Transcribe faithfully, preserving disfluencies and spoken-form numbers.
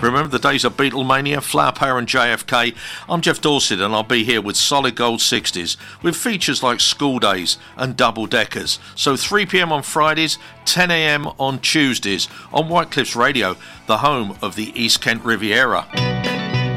Remember the days of Beatlemania, Flower Power and J F K? I'm Jeff Dorset and I'll be here with Solid Gold sixties with features like School Days and Double Deckers. So three p m on Fridays, ten a m on Tuesdays on White Cliffs Radio, the home of the East Kent Riviera.